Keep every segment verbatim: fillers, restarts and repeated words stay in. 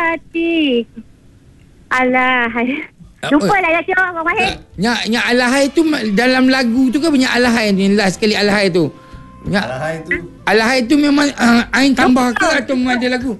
hati. Alah. Lupa lah ya, Cik Abang Wahid. Nyak, nyak alahai tu dalam lagu tu ke banyak alahai ni? Last sekali alahai tu. Nyak, Alahai tu. alahai tu memang uh, Ain tambah ke atau memang ada lagu?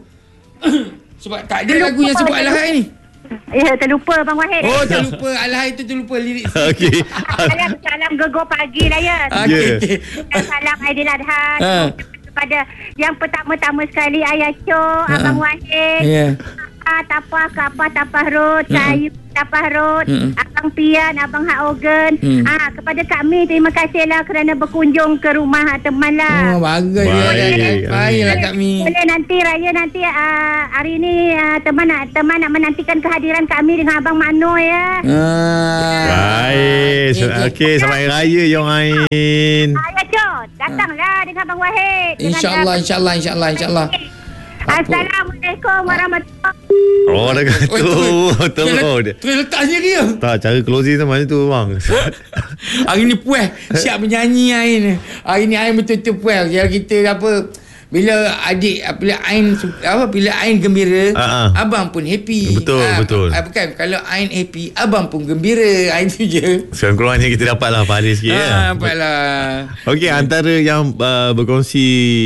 Sebab tak ada lagu yang sebut alahai ni. Ya, terlupa Abang Wahid. Oh, terlupa. Alahai tu terlupa lirik. Okey. Salam, salam gegar pagi lah ya. Okey, Yeah. okey. Dan salam Aidiladha. Ha. Kepada yang pertama-tama sekali Ayah Cok, Ha. Abang Wahid. Ya. Ah, Tapah, Kapah, Tapah Road, Cahayu, Tapah Road, Mm-mm. Abang Pian, Abang Hak Organ. Mm. Ah, kepada kami, terima kasihlah kerana berkunjung ke rumah teman lah. Oh, bagus. Baik. Baiklah kami. Boleh nanti raya nanti uh, hari ni uh, teman nak teman nak menantikan kehadiran kami dengan Abang Mano ya. Ah. Baik. Okey, Okey, selamat Hari Raya Yong Ain. Ayah Cok, datanglah dengan Abang Wahid. Dengan InsyaAllah, Abang- insyaAllah, insyaAllah, insyaAllah. Assalamualaikum warahmatullahi. Oh, dah kata tu. Terus dia. Terus letak sendiri ya. Tak, cara closing tu macam tu bang. Hari ni puas. Siap menyanyi Ain. Hari ni Ain betul-betul puas. Kalau kita apa, bila adik, bila Ain apa, bila Ain gembira, Ha-ha. abang pun happy. Betul, betul. Ah, bukan, kalau Ain happy, abang pun gembira. Ain tu je. Sekurang-kurangnya kita dapatlah pahala sikit ya. Ah, nampaklah. Okey, antara yang uh, berkongsi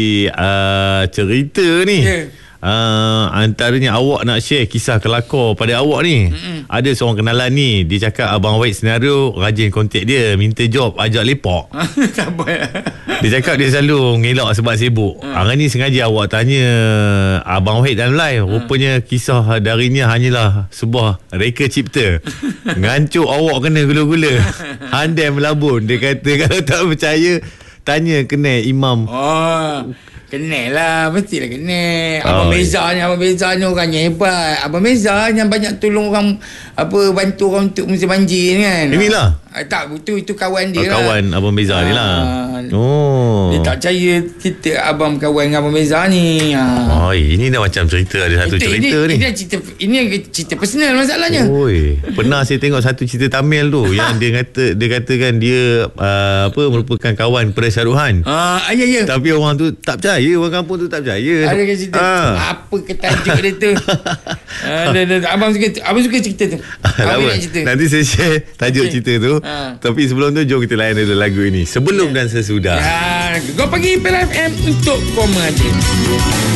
uh, cerita ni. Ya. Uh, antaranya awak nak share kisah kelakar pada awak ni. Mm-mm. Ada seorang kenalan ni, dia cakap Abang Wahid senario rajin kontak dia, minta job, ajak lepak. Tak apa. Dia cakap dia selalu ngelak sebab sibuk. Hmm. Hari ni sengaja awak tanya Abang Wahid dalam live. Rupanya kisah darinya hanyalah sebuah reka cipta. Ngancuk awak kena gula-gula. Handai melabun. Dia kata kalau tak percaya, tanya kenal Imam. Oh, kenal lah. Mestilah kenal. Abang Oh, Meza ni, Abang Meza ni orangnya hebat. Abang Meza yang banyak tolong orang, apa, bantu orang untuk musim banjir ni kan. Inilah. Ah, tak, itu itu kawan Oh, dia lah. kawan Abang Beza ni lah. Ah, Oh. Dia tak percaya kita abang kawan dengan Abang Meza ni. Ha. Oh, ini dah macam cerita. Ada satu Itu, cerita ini, ni. Ini cerita, ini cerita personal masalahnya. Oi, pernah saya tengok satu cerita Tamil tu yang dia kata dia katakan dia uh, apa merupakan kawan Perez Sharuhan. Ah, ya ya. Tapi orang tu tak percaya, orang kampung tu tak percaya. Ada kan cerita Ah. apa ke tajuk dia tu. Ada ada abang suka abang suka cerita tu. Abang nak cerita. Nanti saya share tajuk Okey. cerita tu. Ha. Tapi sebelum tu jom kita layan dulu lagu ini. Sebelum dan sesudah. Ya, kau pergi P L F M untuk komen.